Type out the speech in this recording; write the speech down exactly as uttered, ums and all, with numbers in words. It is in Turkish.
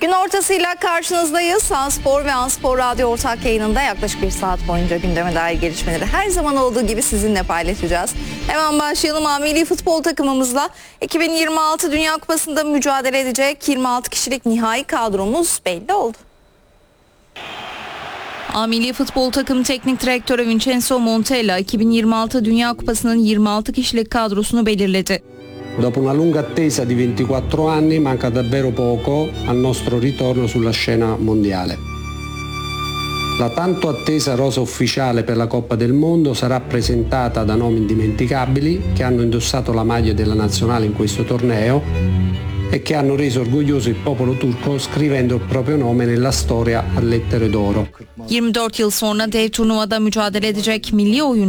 Gün ortasıyla karşınızdayız. Sanspor ve Anspor Radyo ortak yayınında yaklaşık bir saat boyunca gündeme dair gelişmeleri her zaman olduğu gibi sizinle paylaşacağız. Hemen başlayalım. A Milli Futbol takımımızla iki bin yirmi altı Dünya Kupası'nda mücadele edecek yirmi altı kişilik nihai kadromuz belli oldu. A Milli Futbol takım teknik direktörü Vincenzo Montella iki bin yirmi altı Dünya Kupası'nın yirmi altı kişilik kadrosunu belirledi. Dopo una lunga attesa di ventiquattro anni manca davvero poco al nostro ritorno sulla scena mondiale. La tanto attesa rosa ufficiale per la Coppa del Mondo sarà presentata da nomi indimenticabili che hanno indossato la maglia della nazionale in questo torneo e che hanno reso orgoglioso il popolo turco scrivendo il proprio nome nella storia a lettere d'oro. yirmi dört yıl sonra dev turnuvada mücadele edecek milli oyuncu